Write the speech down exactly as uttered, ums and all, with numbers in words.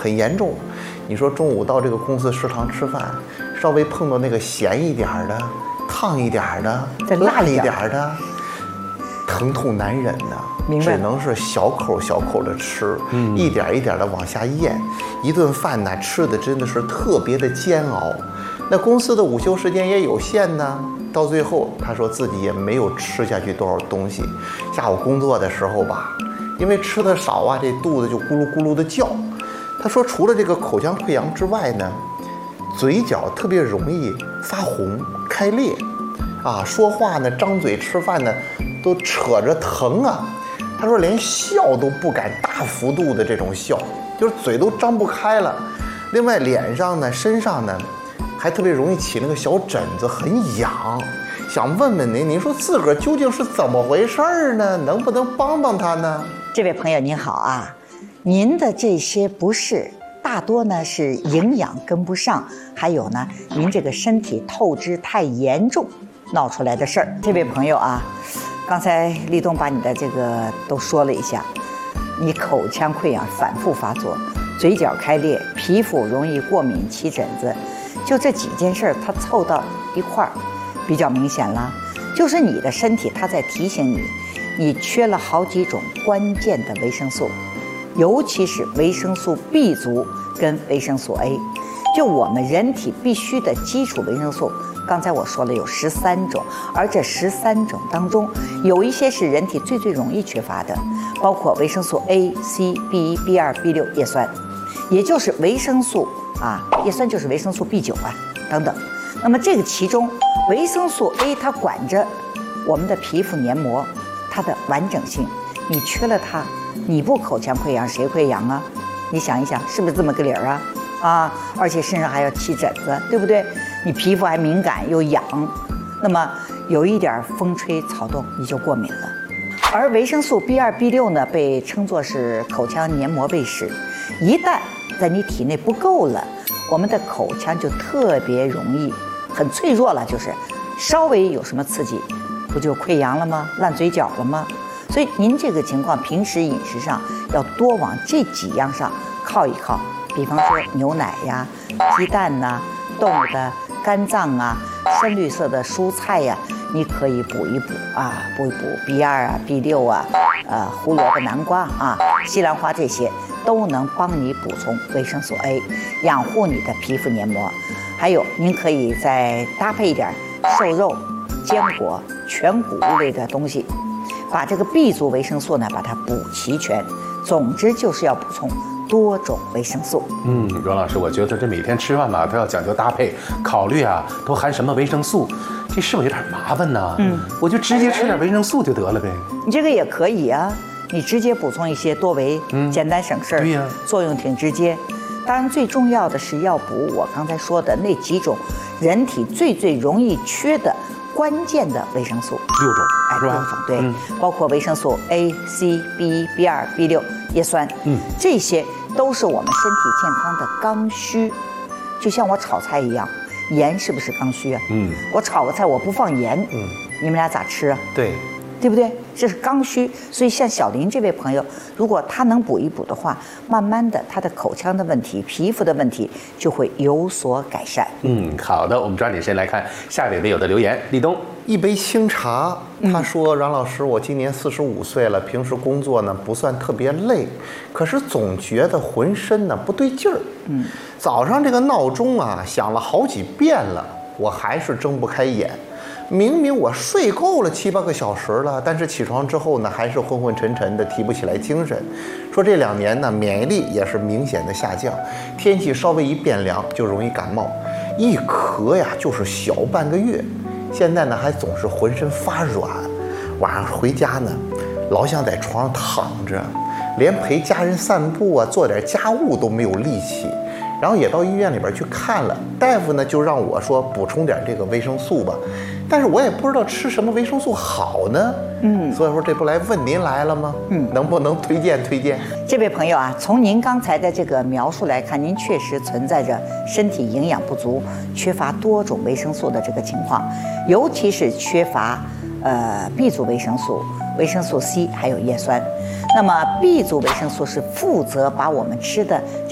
很严重。你说中午到这个公司食堂吃饭，稍微碰到那个咸一点的、烫一点的、辣一点的，疼痛难忍呐，只能是小口小口的吃，嗯、一点一点的往下咽。一顿饭呢，吃的真的是特别的煎熬。那公司的午休时间也有限呢，到最后他说自己也没有吃下去多少东西。下午工作的时候吧，因为吃的少啊，这肚子就咕噜咕噜的叫。他说除了这个口腔溃疡之外呢，嘴角特别容易发红开裂，啊，说话呢张嘴吃饭呢都扯着疼啊。他说连笑都不敢大幅度的这种笑，就是嘴都张不开了。另外脸上呢身上呢还特别容易起那个小疹子，很痒。想问问您，您说自个儿究竟是怎么回事呢？能不能帮帮他呢？ 这位朋友您好啊，您的这些不适大多呢是营养跟不上，还有呢您这个身体透支太严重闹出来的事儿。这位朋友啊，刚才立冬把你的这个都说了一下，你口腔溃疡反复发作，嘴角开裂，皮肤容易过敏起疹子，就这几件事儿它凑到一块儿，比较明显了。就是你的身体它在提醒你，你缺了好几种关键的维生素，尤其是维生素 B 族跟维生素 A， 就我们人体必须的基础维生素。刚才我说了有十三种，而这十三种当中，有一些是人体最最容易缺乏的，包括维生素 A、C、B 一、B 二、B 六、叶酸，也就是维生素啊，叶酸就是维生素 B 九啊等等。那么这个其中，维生素 A 它管着我们的皮肤黏膜，它的完整性，你缺了它，你不口腔溃疡谁溃疡啊？你想一想，是不是这么个理儿啊？啊，而且身上还要起疹子，对不对？你皮肤还敏感又痒，那么有一点风吹草动你就过敏了。而维生素 B 二、B 六呢，被称作是口腔黏膜卫士，一旦在你体内不够了，我们的口腔就特别容易很脆弱了，就是稍微有什么刺激，不就溃疡了吗？烂嘴角了吗？所以您这个情况，平时饮食上要多往这几样上靠一靠，比方说牛奶呀、鸡蛋呐、动物的肝脏啊、深绿色的蔬菜呀，你可以补一补啊，补一补 B 二 啊、B 六啊、呃胡萝卜、南瓜啊、西兰花，这些都能帮你补充维生素 A， 养护你的皮肤黏膜。还有，您可以再搭配一点瘦肉、坚果、全谷物类的东西，把这个 B 族维生素呢，把它补齐全。总之就是要补充多种维生素。 嗯，阮老师，我觉得这每天吃饭吧都要讲究搭配，考虑啊都含什么维生素，这是不是有点麻烦呢？嗯，我就直接吃点维生素就得了呗。 你这个也可以啊，你直接补充一些多维，嗯，简单省事儿， 对呀， 作用挺直接。当然，最重要的是要补我刚才说的那几种人体最最容易缺的关键的维生素， 六种， 哎，六种，对，嗯、包括维生素 A、C、B 一、B 二、B 六、叶酸，嗯，这些都是我们身体健康的刚需。就像我炒菜一样，盐是不是刚需啊？嗯，我炒个菜我不放盐，嗯，你们俩咋吃啊？ 对。 对不对？这是刚需，所以像小林这位朋友，如果他能补一补的话，慢慢的他的口腔的问题、皮肤的问题就会有所改善。 嗯，好的，我们抓紧时间来看下一位友的留言。立冬， 一杯清茶，他说：“阮老师，我今年四十五岁了，平时工作呢不算特别累，可是总觉得浑身呢不对劲儿。嗯，早上这个闹钟啊响了好几遍了，我还是睁不开眼。”明明我睡够了七八个小时了，但是起床之后呢，还是昏昏沉沉的，提不起来精神。说这两年呢，免疫力也是明显的下降，天气稍微一变凉就容易感冒，一咳呀就是小半个月。现在呢还总是浑身发软，晚上回家呢，老想在床上躺着，连陪家人散步啊，做点家务都没有力气。然后也到医院里边去看了，大夫呢就让我说补充点这个维生素吧，但是我也不知道吃什么维生素好呢，嗯，所以说这不来问您来了吗？嗯，能不能推荐推荐？ 这位朋友啊，从您刚才的这个描述来看，您确实存在着身体营养不足、缺乏多种维生素的这个情况，尤其是缺乏呃 B 族维生素、维生素 C 还有叶酸。那么 B 族维生素是负责把我们吃的